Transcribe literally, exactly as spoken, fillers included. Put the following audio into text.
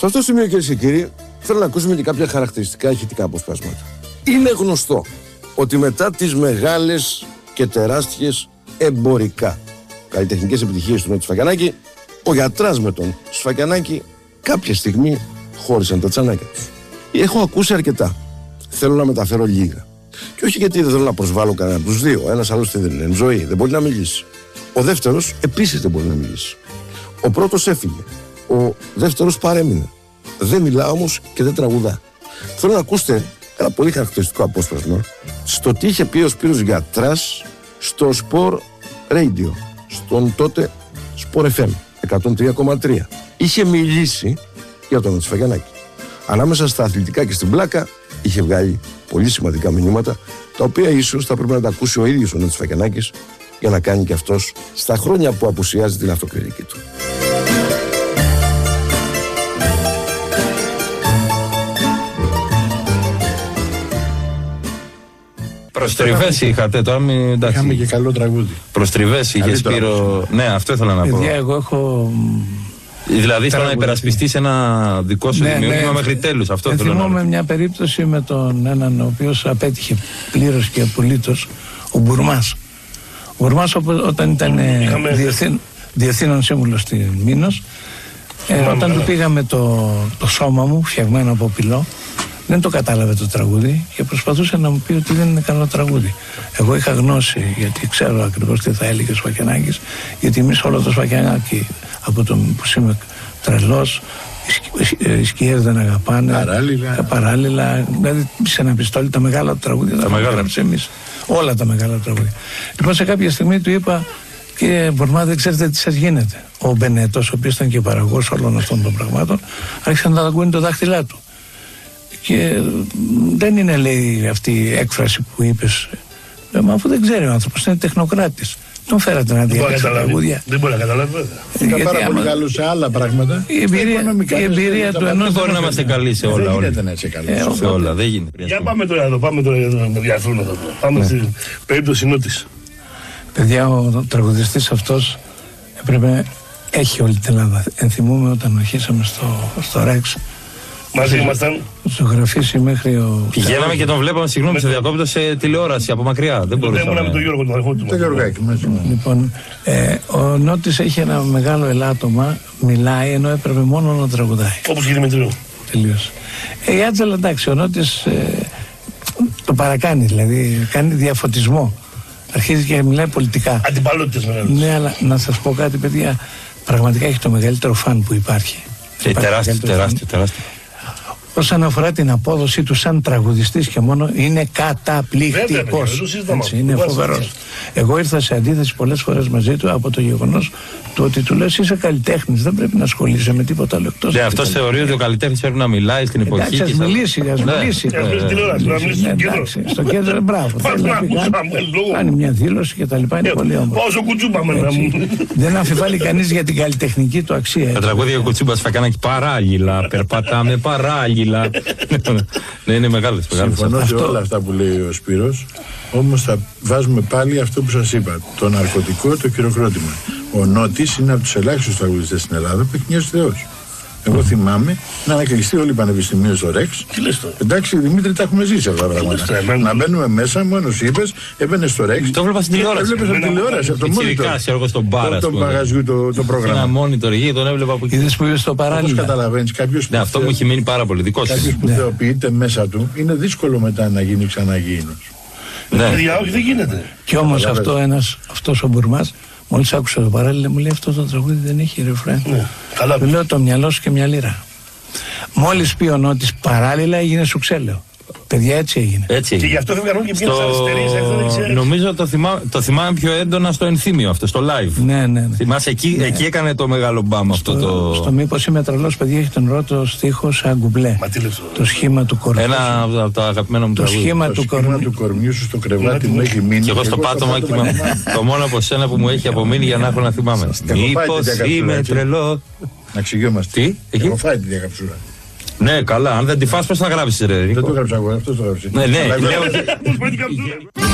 Σε αυτό το σημείο, κυρίες και κύριοι, θέλω να ακούσουμε και κάποια χαρακτηριστικά ηχητικά αποσπάσματα. Είναι γνωστό ότι μετά τις μεγάλες και τεράστιες εμπορικά καλλιτεχνικές επιτυχίες του Νότι Σφακιανάκη, ο Γιατράς με τον Σφακιανάκη κάποια στιγμή χώρισαν τα τσανάκια τους. Έχω ακούσει αρκετά. Θέλω να μεταφέρω λίγα. Και όχι γιατί δεν θέλω να προσβάλλω κανέναν από τους δύο. Ένας άλλωστε δεν είναι ζωή, δεν μπορεί να μιλήσει. Ο δεύτερος επίσης δεν μπορεί να μιλήσει. Ο πρώτος έφυγε. Ο δεύτερος παρέμεινε. Δεν μιλά όμως και δεν τραγουδά. Θέλω να ακούσετε ένα πολύ χαρακτηριστικό απόσπασμα στο τι είχε πει ο Σπύρος Γιατράς στο Sport Radio, στον τότε Sport εφ εμ εκατόν τρία κόμμα τρία. Είχε μιλήσει για τον Νότι Σφακιανάκη. Ανάμεσα στα αθλητικά και στην πλάκα είχε βγάλει πολύ σημαντικά μηνύματα, τα οποία ίσως θα πρέπει να τα ακούσει ο ίδιος ο Νότι Σφακιανάκης για να κάνει και αυτός στα χρόνια που απουσιάζει την αυτοκριτική του. Προστριβές είχατε τώρα, μην εντάξει. Είχαμε και καλό τραγούδι. Προστριβές είχε Σπύρο. Ναι, αυτό ήθελα να πω. Παιδιά, εγώ έχω. Δηλαδή στο να υπερασπιστείς ένα δικό σου ναι, δημιούργημα ναι, μέχρι τέλους. Αυτό θέλω θέλω να θυμόμαι μια περίπτωση με τον έναν ο οποίος απέτυχε πλήρως και απολύτως, ο Μπουρμάς. Ο Μπουρμάς όταν ήταν διευθύν, διευθύνων σύμβουλος στην Μήνος, ε, όταν του πήγαμε το, το σώμα μου φτιαγμένο από πυλό, δεν το κατάλαβε το τραγούδι και προσπαθούσε να μου πει ότι δεν είναι καλό τραγούδι. Εγώ είχα γνώση, γιατί ξέρω ακριβώς τι θα έλεγε ο Σφακιανάκης, γιατί εμείς όλο το Σφακιανάκη από τον που είμαι τρελός, οι σκιές δεν αγαπάνε, παράλληλα, παράλληλα δηλαδή σε ένα πιστόλι τα μεγάλα τραγούδια τα μεγάλα εμείς, όλα τα μεγάλα τραγούδια. Λοιπόν, σε κάποια στιγμή του είπα, κύριε Μπουρμά, δεν ξέρετε τι σας γίνεται. Ο Μπενέτος, ο οποίος ήταν και παραγωγός όλων αυτών των πραγμάτων, άρχισε να δαγκούνει το δάχτυλά του. Και δεν είναι, λέει, αυτή η έκφραση που είπες, ε, μα αφού δεν ξέρει ο άνθρωπος, είναι τεχνοκράτης. Τον φέρατε να διαλέξει τα τραγούδια. Δεν μπορεί να καταλάβει, βέβαια. Είναι πάρα πολύ καλό σε άλλα πράγματα. Η εμπειρία, η εμπειρία του ενός δεν μπορεί να είμαστε καλοί σε όλα. Δεν γίνεται να είσαι καλός σε όλα, δεν γίνεται. Για πάμε τώρα εδώ, πάμε τώρα να διαθρούν εδώ. Πάμε στην περίπτωση Νότης. Παιδιά, ο τραγουδιστής αυτός έπρεπε, έχει όλη την Ελλάδα. Ενθυμούμε όταν αρχίσαμε στο Ρεξ. Μαζί ήμασταν. Ζωγραφίσει μέχρι ο. Πηγαίναμε και τον βλέπαμε, συγγνώμη, σε διακόπτω, σε τηλεόραση από μακριά. Δεν μπορούσαμε. Ήμουν με τον Γιώργο, τον αρχό του. Το Γιωργάκη μέσα. Λοιπόν, ε, ο Νότης έχει ένα μεγάλο ελάττωμα, μιλάει ενώ έπρεπε μόνο να τραγουδάει. Όπως και η Δημητρίου. Τελείως. Ε, η Άτζελα, εντάξει, ο Νότης ε, το παρακάνει, δηλαδή κάνει διαφωτισμό. Αρχίζει και μιλάει πολιτικά. Αντιπαλότητες μεγάλες. Ναι, αλλά να σας πω κάτι, παιδιά, πραγματικά έχει το μεγαλύτερο φαν που υπάρχει. Και τεράστιο, τεράστιο, τεράστιο. Όσον αφορά την απόδοσή του σαν τραγουδιστής και μόνο, είναι καταπληκτικός. Είναι φοβερός. Εγώ ήρθα σε αντίθεση πολλές φορές μαζί του από το γεγονός του ότι του λέω είσαι καλλιτέχνης, δεν πρέπει να ασχολείσαι με τίποτα άλλο εκτός. Ναι, αυτός θεωρεί ότι ο καλλιτέχνης πρέπει να μιλάει στην εποχή. Εντάξει, ας μιλήσει, ας μιλήσει. Εντάξει, στο κέντρο, μπράβο. Κάνει μια δήλωση και τα λοιπά, είναι πολύ όμορφο. Πόσο κουτσούμπαμε να μου. Δεν αμφιβάλλει κανείς για την καλλιτεχνική του αξία. Τα τραγούδια Κουτσούμπα Σφακιανάκη παράλληλα, περπατάμε παράλληλα. Ναι, είναι μεγάλες. Συμφωνώ σε όλα αυτά που λέει ο Σπύρος, όμως θα βάζουμε πάλι αυτό που σας είπα, το ναρκωτικό, το χειροκρότημα. Ο Νότης είναι από τους ελάχιστους τραγουδιστές στην Ελλάδα που έχει νιώσει Θεός. Εγώ θυμάμαι να ανακλειστεί όλη η πανεπιστημίου στο Ρεξ. Εντάξει, Δημήτρη, τα έχουμε ζήσει αυτά τα πράγματα. Να μπαίνουμε μέσα, μόνο είπες, έμπαινε στο Ρεξ. Το έβλεπα στην τηλεόραση. Το έβλεπες στην τηλεόραση, από το monitor. στον μπάρα. Το μαγαζιού, το πρόγραμμα. Ένα monitor εκεί, τον έβλεπα από εκεί. Είδες που είπε στο παράλληλο. Όπως καταλαβαίνεις, κάποιος. Ναι, αυτό μου έχει μείνει πάρα πολύ. Δικό σας. Κάποιος που θεοποιείται μέσα του, είναι δύσκολο μετά να γίνει ξανά γήινος. Ναι, όχι, δεν γίνεται. Και όμως αυτό ένας, αυτός ο Μπουρμάς, μόλις άκουσα το παράλληλο, μου λέει αυτό το τραγούδι δεν έχει ρεφρέν. Ναι, καλά. Του λέω το μυαλό σου και μια λίρα. Μόλις πει ο Νότης παράλληλα έγινε σουξέλαιο. Παιδιά, έτσι έγινε. Έτσι έγινε. Και γι' αυτό φεύγαν όλοι και πήγαν στις αριστερίες. Νομίζω το, θυμά, το θυμάμαι πιο έντονα στο ενθύμιο αυτό, στο live. Ναι, ναι, ναι. Θυμάσαι, εκεί, ναι. Εκεί έκανε το μεγάλο μπαμ αυτό το. Στο μήπως είμαι τρελός, παιδιά, έχει τον πρώτο στίχο σαν γκουμπλέ. Το σχήμα του κορμιού. Ένα από τα αγαπημένα μου τραγούδια. Το σχήμα του κορμιού. του κορμιού σου στο κρεβάτι μου έχει μείνει. Και εγώ στο πάτωμα κοιμάμαι. Το μόνο από σένα που μου έχει απομείνει για να έχω να θυμάμαι. Μήπως είμαι τρελό. Να εξηγιόμαστε. Τι, εκεί. Έχω φάει τη διακαψούρα. Ναι, καλά. Αν δεν τη φας, πώς θα γράψεις, ρε. Δεν το έγραψα εγώ, αυτό το έγραψε. Ναι, ναι.